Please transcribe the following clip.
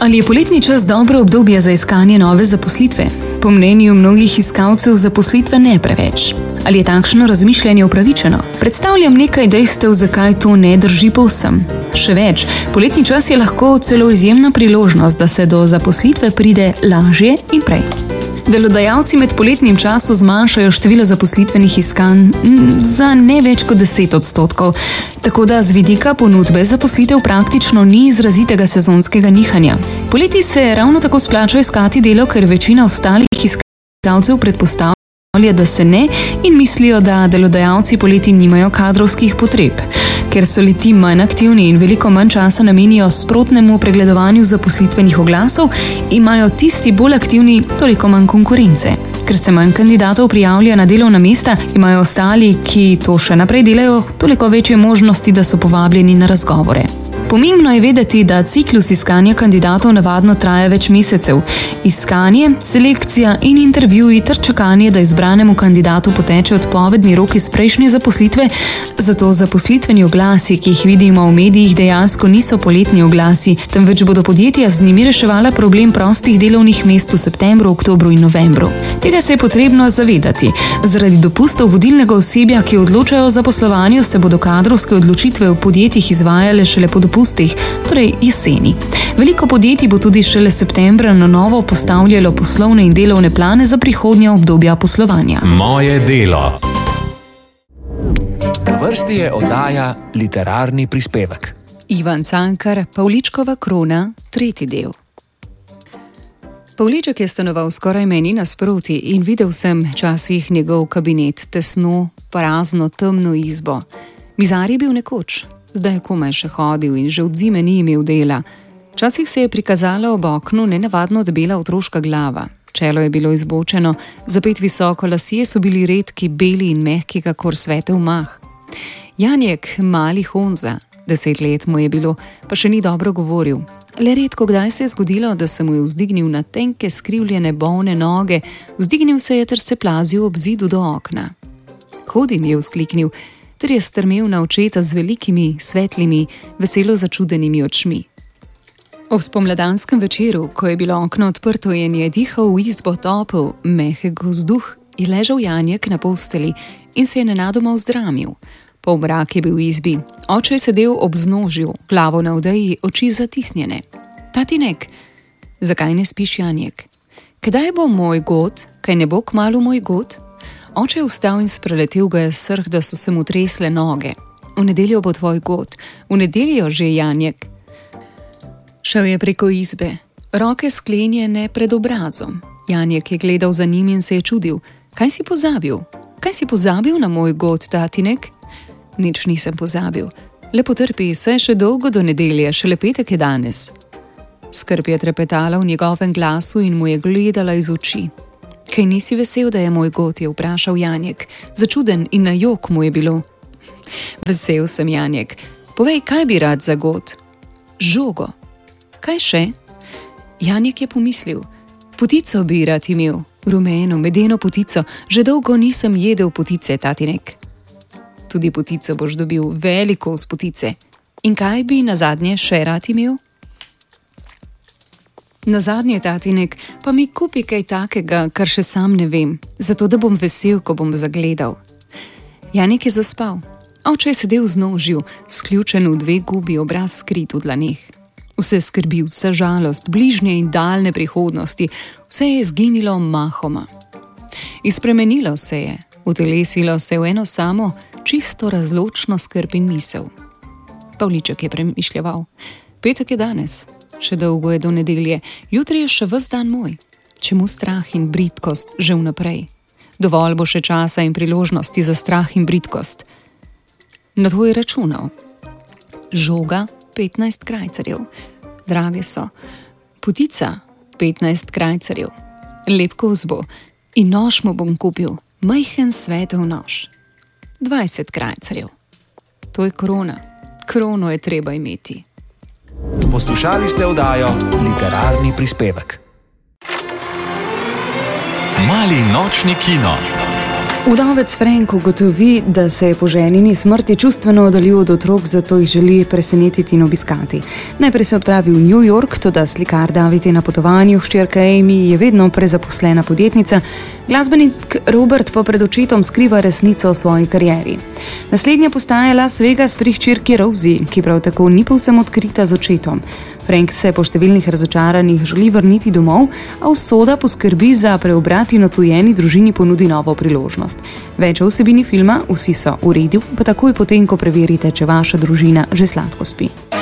Ali je poletni čas dobro obdobje za iskanje nove zaposlitve? Po mnenju mnogih iskalcev zaposlitve ne preveč. Ali je takšno razmišljanje upravičeno? Predstavljam nekaj dejstev, zakaj to ne drži povsem. Še več, poletni čas je lahko celo izjemna priložnost, da se do zaposlitve pride lažje in prej. Delodajalci med poletnim časom zmanjšajo število zaposlitvenih iskanj za ne več kot 10%, tako da z vidika ponudbe zaposlitev praktično ni izrazitega sezonskega nihanja. Poleti se ravno tako splača iskati delo, ker večina ostalih iskalcev predpostavlja, da se ne in mislijo, da delodajalci poleti nimajo kadrovskih potreb. Ker so leti manj aktivni in veliko manj časa namenijo sprotnemu pregledovanju zaposlitvenih oglasov, imajo tisti bolj aktivni toliko manj konkurence. Ker se manj kandidatov prijavlja na delovna mesta, imajo ostali, ki to še naprej delajo, toliko večje možnosti, da so povabljeni na razgovore. Pomembno je vedeti, da ciklus iskanja kandidatov navadno traja več mesecev. Iskanje, selekcija in intervjuji ter čakanje, da izbranemu kandidatu poteče odpovedni rok iz prejšnje zaposlitve, zato zaposlitveni oglasi, ki jih vidimo v medijih, dejansko niso poletni oglasi, temveč bodo podjetja z njimi reševala problem prostih delovnih mest v septembru, oktobru in novembru. Tega se je potrebno zavedati. Zaradi dopustov vodilnega osebja, ki odločajo o zaposlovanju, se bodo kadrovske odločitve v podjetjih izvajale šele po dopustih, torej jeseni. Veliko podjetij bo tudi šele septembra na novo postavljalo poslovne in delovne plane za prihodnja obdobja poslovanja. Moje delo. Na vrsti je oddaja Literarni prispevek. Ivan Cankar, Pavličkova krona, 3. del. Pavliček je stanoval skoraj meni nasproti in videl sem časih njegov kabinet, tesno, prazno, temno izbo. Mizar je bil nekoč. Zdaj komaj še hodil in že od zime ni imel dela. Včasih se je prikazala ob oknu nenavadno debela otroška glava. Čelo je bilo izbočeno, zapet visoko, lasje so bili redki, beli in mehki, kakor svetel mah. Janjek, mali Honza, 10 let mu je bilo, pa še ni dobro govoril. Le redko kdaj se je zgodilo, da se mu je vzdignil na tenke, skrivljene, bolne noge, vzdignil se je ter se plazil ob zidu do okna. Hodim, je vzkliknil, ter je strmel na očeta z velikimi, svetlimi, veselo začudenimi očmi. Ob spomladanskem večeru, ko je bilo okno odprto in je dihal v izbo topel, mehek vzduh, je ležal Janjek na posteli in se je nenadoma vzdramil. Polmrak je bil v izbi. Oče je sedel ob vznožju, glavo na odeji, oči zatisnjene. Tatinek, zakaj ne spiš, Janjek? Kdaj bo moj god? Kaj ne bo kmalu moj god? Oče je vstal in spreletel ga je srh, da so se mu tresle noge. V nedeljo bo tvoj god. V nedeljo že, Janjek. Šel je preko izbe, roke sklenjene pred obrazom. Janjek je gledal za njim in se je čudil. Kaj si pozabil? Kaj si pozabil na moj god, tatinek? Nič nisem pozabil. Le potrpi se še dolgo do nedelje, šele petek je danes. Skrb je trepetala v njegovem glasu in mu je gledala iz oči. Kaj nisi vesel, da je moj god, je vprašal Janjek. Začuden in na jok mu je bilo. Vesel sem, Janjek. Povej, kaj bi rad za god? Žogo. Kaj še? Janjek je pomislil. Potico bi rad imel. Rumeno, medeno potico. Že dolgo nisem jedel potice, tatinek. Tudi potico boš dobil, veliko z potice. In kaj bi nazadnje še rad imel? Nazadnje, tatinek, pa mi kupi kaj takega, kar še sam ne vem, zato da bom vesel, ko bom zagledal. Janjek je zaspal. Oče je sedel z nožju, sključen v 2 gubi, obraz skrit v dlaneh. Vse skrbi, vsa žalost, bližnje in daljne prihodnosti, vse je izginilo mahoma. Izpremenilo se je, utelesilo se v eno samo, čisto razločno skrb in misel. Pavliček je premišljeval. Petek je danes, še dolgo je do nedelje, jutri je še ves dan moj. Čemu strah in bridkost že vnaprej? Dovolj bo še časa in priložnosti za strah in bridkost. Na to je računal. Žoga 15 krajcarjev. Drage so. Potica 15 krajcarjev. Lep kos bo. In nož mu bom kupil. Majhen svetel nož. 20 krajcarjev. To je krona. Krono je treba imeti. Poslušali ste oddajo Literarni prispevek. Mali nočni kino. Udovec Frank ugotovi, da se je po ženini smrti čustveno oddaljil od otrok, zato jih želi presenetiti in obiskati. Najprej se odpravi v New York, toda slikar David je na potovanju, hčerka Amy je vedno prezaposlena podjetnica, glasbenik Robert pa pred očetom skriva resnico o svoji karieri. Naslednja postaja Las Vegas pri hčerki Rosie, ki prav tako ni povsem odkrita z očetom. Frank se po številnih razočaranjih želi vrniti domov, a usoda poskrbi za preobrat in odtujeni družini ponudi novo priložnost. Več o vsebini filma Vsi so v redu, pa takoj potem, ko preverite, če vaša družina že sladko spi.